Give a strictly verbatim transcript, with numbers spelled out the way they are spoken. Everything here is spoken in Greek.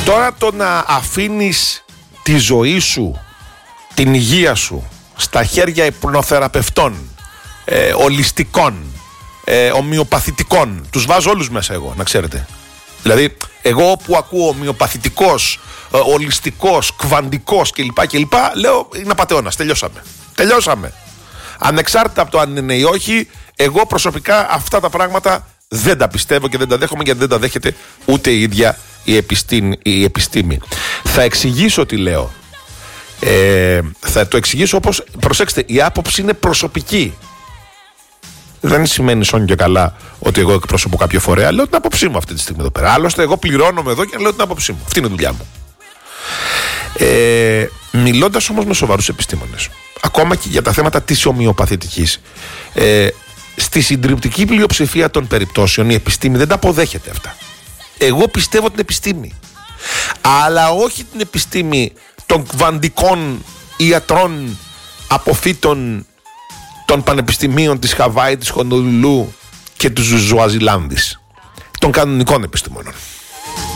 Τώρα το να αφήνεις τη ζωή σου, την υγεία σου στα χέρια υπνοθεραπευτών, ε, ολιστικών, ε, ομοιοπαθητικών, τους βάζω όλους μέσα εγώ, να ξέρετε. Δηλαδή εγώ που ακούω ομοιοπαθητικός, ε, ολιστικός, κβαντικός κλπ, κλπ, λέω είναι απατεώνας, τελειώσαμε. Τελειώσαμε. Ανεξάρτητα από το αν είναι ή όχι, εγώ προσωπικά αυτά τα πράγματα δεν τα πιστεύω και δεν τα δέχομαι, γιατί δεν τα δέχεται ούτε η ίδια η επιστήμη. Η επιστήμη. Θα εξηγήσω τι λέω. Ε, θα το εξηγήσω όπως, προσέξτε, η άποψη είναι προσωπική. Δεν σημαίνει σόν και καλά ότι εγώ εκπροσωπώ κάποιο φορέα. Λέω την άποψή μου αυτή τη στιγμή εδώ πέρα. Άλλωστε, εγώ πληρώνομαι εδώ και λέω την άποψή μου. Αυτή είναι η δουλειά μου. Ε, μιλώντας όμως με σοβαρούς επιστήμονες, ακόμα και για τα θέματα της ομοιοπαθητικής, ε, στη συντριπτική πλειοψηφία των περιπτώσεων η επιστήμη δεν τα αποδέχεται αυτά. Εγώ πιστεύω την επιστήμη, αλλά όχι την επιστήμη των κβαντικών ιατρών αποφύτων των πανεπιστημίων της Χαβάη, της Χονολουλού και του Ζουαζιλάνδης, των κανονικών επιστήμονων.